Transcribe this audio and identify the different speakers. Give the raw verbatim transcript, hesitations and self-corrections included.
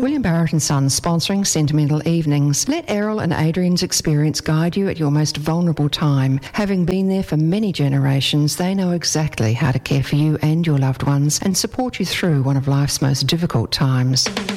Speaker 1: William Barrett and Sons sponsoring Sentimental Evenings. Let Errol and Adrian's experience guide you at your most vulnerable time. Having been there for many generations, they know exactly how to care for you and your loved ones and support you through one of life's most difficult times.